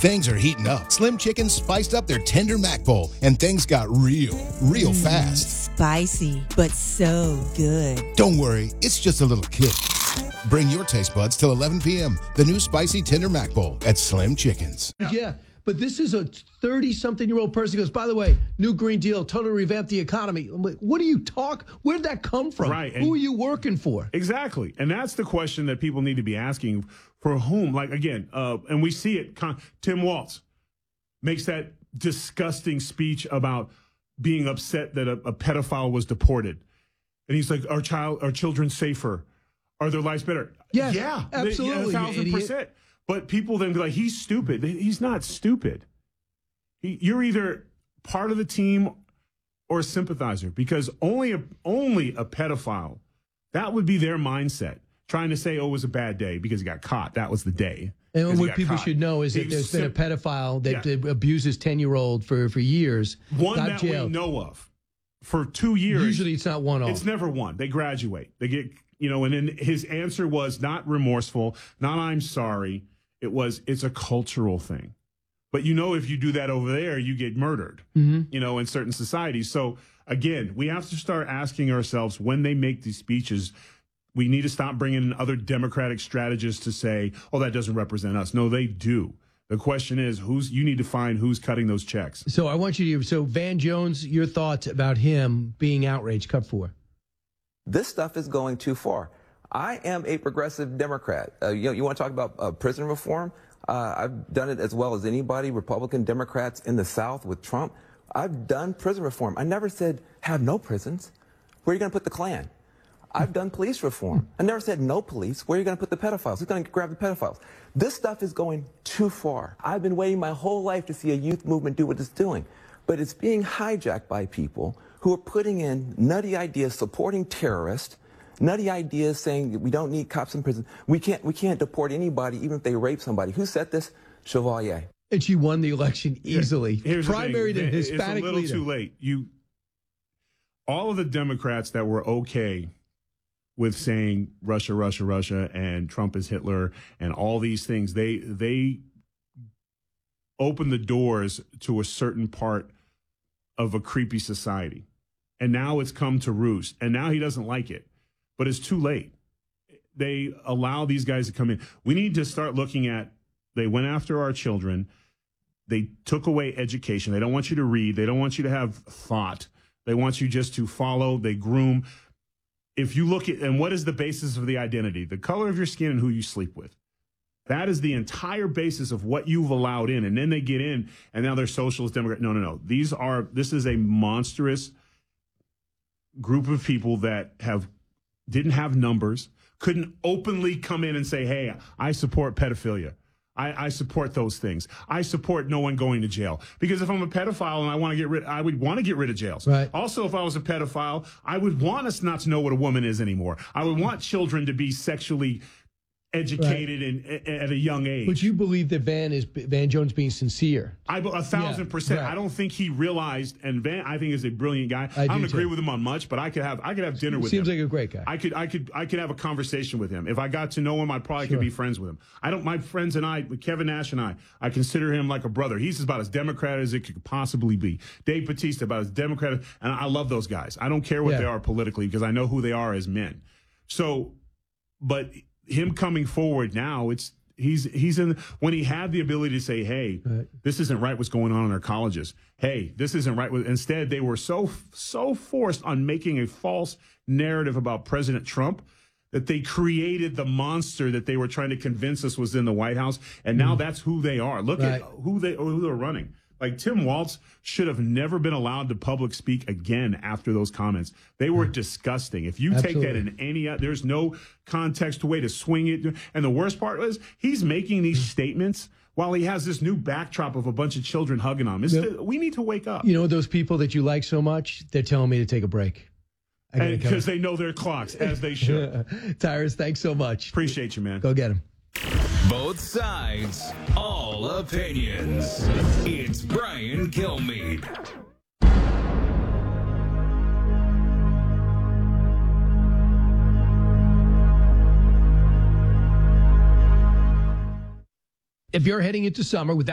Things are heating up. Slim Chickens spiced up their tender mac bowl, and things got real fast. Spicy, but so good. Don't worry, it's just a little kick. Bring your taste buds till 11 p.m. The new spicy tender mac bowl at Slim Chickens. Yeah, but this is a 30-something-year-old person who goes, by the way, new Green Deal, totally revamp the economy. I'm like, what do you talk? Where did that come from? Right. Who are you working for? Exactly. And that's the question that people need to be asking. For whom? Like, again, and we see it. Tim Walz makes that disgusting speech about being upset that a pedophile was deported. And he's like, are children safer? Are their lives better? Yes, yeah, absolutely. 1,000%. But people then go like, he's stupid. He's not stupid. You're either part of the team or a sympathizer, because only a pedophile, that would be their mindset. Trying to say, oh, it was a bad day because he got caught. That was the day. And what people should know is that there's been a pedophile that abuses 10-year-old for years. One that we know of for 2 years. Usually it's not one off. It's never one. They graduate. They get, and then his answer was not remorseful, not I'm sorry. It's a cultural thing. But if you do that over there, you get murdered, in certain societies. So, again, we have to start asking ourselves when they make these speeches, we need to stop bringing in other Democratic strategists to say, oh, that doesn't represent us. No, they do. The question is, you need to find who's cutting those checks. So I want you to, Van Jones, your thoughts about him being outraged. Cut 4. This stuff is going too far. I am a progressive Democrat. You want to talk about prison reform? I've done it as well as anybody, Republican Democrats in the South with Trump. I've done prison reform. I never said have no prisons. Where are you going to put the Klan? I've done police reform. I never said no police. Where are you going to put the pedophiles? Who's going to grab the pedophiles? This stuff is going too far. I've been waiting my whole life to see a youth movement do what it's doing. But it's being hijacked by people who are putting in nutty ideas, supporting terrorists, nutty ideas saying that we don't need cops in prison. We can't deport anybody, even if they rape somebody. Who said this? Chevalier. And she won the election easily. Here's primary to Hispanic leader. It's a little leader. too late. All of the Democrats that were okay with saying Russia, Russia, Russia, and Trump is Hitler, and all these things, they opened the doors to a certain part of a creepy society. And now it's come to roost. And now he doesn't like it. But it's too late. They allow these guys to come in. We need to start looking at, they went after our children. They took away education. They don't want you to read. They don't want you to have thought. They want you just to follow. They groom. If you look at, and what is the basis of the identity? The color of your skin and who you sleep with. That is the entire basis of what you've allowed in. And then they get in, and now they're socialist, Democrat. No. This is a monstrous group of people that didn't have numbers, couldn't openly come in and say, hey, I support pedophilia. I support those things. I support no one going to jail. Because if I'm a pedophile and I would want to get rid of jails. Right. Also, if I was a pedophile, I would want us not to know what a woman is anymore. I would want children to be sexually educated at a young age. But you believe that Van Jones being sincere? 1,000%. Right. I don't think he realized, and Van, I think, is a brilliant guy. I don't agree with him on much, but I could have dinner with him. Seems like a great guy. I could have a conversation with him. If I got to know him, I probably could be friends with him. My friends and I, Kevin Nash and I consider him like a brother. He's about as Democrat as it could possibly be. Dave Bautista, about as Democrat, and I love those guys. I don't care what they are politically because I know who they are as men. So, but him coming forward now, he's in when he had the ability to say, hey, this isn't right what's going on in our colleges. Hey, this isn't right. Instead, they were so forced on making a false narrative about President Trump that they created the monster that they were trying to convince us was in the White House. And now that's who they are. Look at who they're running. Like Tim Walz should have never been allowed to public speak again after those comments. They were disgusting. If you take that in there's no context way to swing it. And the worst part was he's making these statements while he has this new backdrop of a bunch of children hugging him. We need to wake up. Those people that you like so much, they're telling me to take a break. Because they know their clocks, as they should. Tyrus, thanks so much. Appreciate you, man. Go get him. Both sides, all opinions. It's Brian Kilmeade. If you're heading into summer without